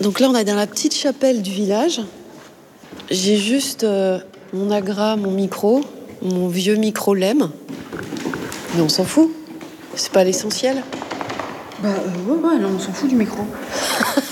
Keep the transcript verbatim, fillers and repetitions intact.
Donc là, on est dans la petite chapelle du village. J'ai juste euh, mon agra, mon micro, mon vieux micro Lem. Mais on s'en fout. C'est pas l'essentiel. Bah euh, ouais, ouais, non, on s'en fout du micro.